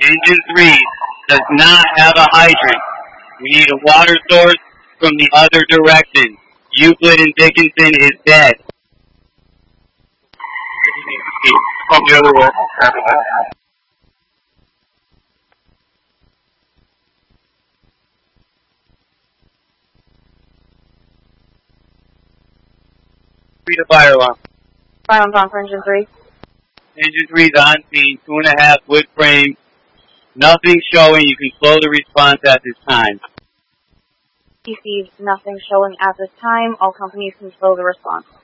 Engine 3 does not have a hydrant. We need a water source from the other direction. Euclid and Dickinson is dead. From the other way. Read a fire alarm. Fire alarm's on for Engine 3. Engine 3 is on scene, 2.5 wood frame. Nothing showing. You can slow the response at this time. PC, nothing showing at this time. All companies can slow the response.